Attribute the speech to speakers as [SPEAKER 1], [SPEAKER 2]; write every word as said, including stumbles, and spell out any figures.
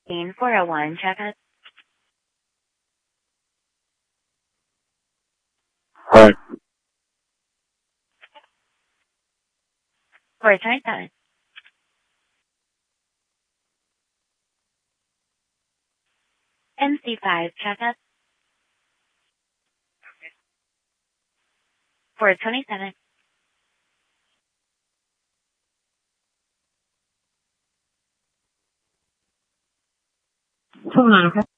[SPEAKER 1] Lane four oh one, check it.
[SPEAKER 2] Hi.
[SPEAKER 1] four twenty-seven. M C five, check it. four twenty-seven.
[SPEAKER 3] Hold on, okay?